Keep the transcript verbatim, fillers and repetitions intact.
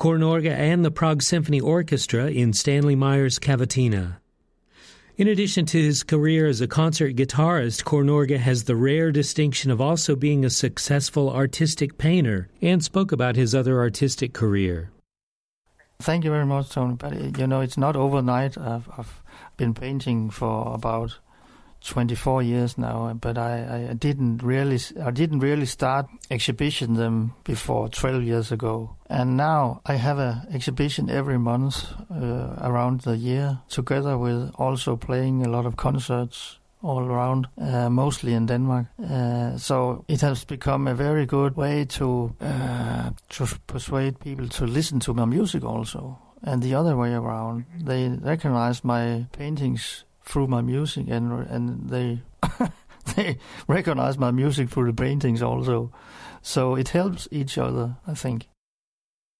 Kor Norge and the Prague Symphony Orchestra in Stanley Meyer's Cavatina. In addition to his career as a concert guitarist, Kor Norge has the rare distinction of also being a successful artistic painter, and spoke about his other artistic career. Thank you very much, Tony. But, you know, it's not overnight. I've, I've been painting for about twenty-four years now, but I, I didn't really I didn't really start exhibition them before twelve years ago. And now I have an exhibition every month uh, around the year, together with also playing a lot of concerts all around, uh, mostly in Denmark. Uh, so it has become a very good way to uh, to persuade people to listen to my music also. And the other way around, they recognize my paintings through my music, and and they they recognize my music through the paintings also. So it helps each other, I think.